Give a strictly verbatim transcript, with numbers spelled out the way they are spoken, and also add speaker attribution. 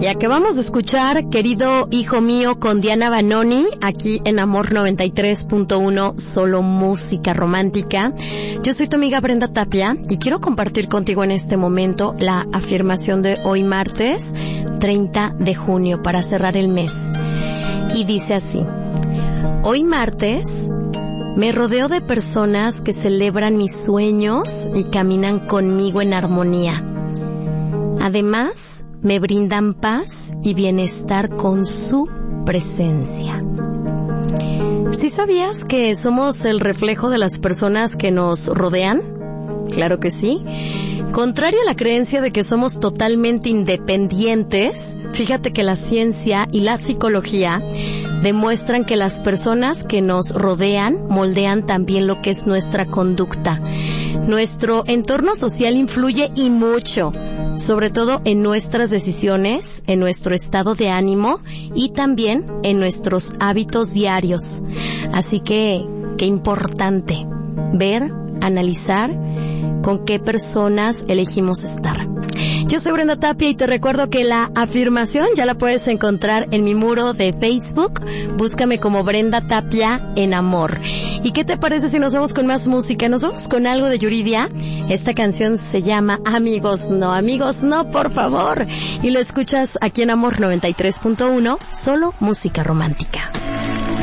Speaker 1: Y acabamos de escuchar Querido Hijo Mío con Diana Vanoni, aquí en Amor noventa y tres punto uno, solo música romántica. Yo soy tu amiga Brenda Tapia y quiero compartir contigo en este momento la afirmación de hoy martes treinta de junio para cerrar el mes. Y dice así: hoy martes me rodeo de personas que celebran mis sueños y caminan conmigo en armonía. Además, me brindan paz y bienestar con su presencia. ¿Sí sabías que somos el reflejo de las personas que nos rodean? Claro que sí. Contrario a la creencia de que somos totalmente independientes, fíjate que la ciencia y la psicología demuestran que las personas que nos rodean moldean también lo que es nuestra conducta. Nuestro entorno social influye y mucho, sobre todo en nuestras decisiones, en nuestro estado de ánimo y también en nuestros hábitos diarios. Así que, qué importante ver, analizar con qué personas elegimos estar. Yo soy Brenda Tapia y te recuerdo que la afirmación ya la puedes encontrar en mi muro de Facebook. Búscame como Brenda Tapia en Amor. ¿Y qué te parece si nos vamos con más música? Nos vamos con algo de Yuridia. Esta canción se llama Amigos No, Amigos No, por favor. Y lo escuchas aquí en Amor noventa y tres punto uno, solo música romántica.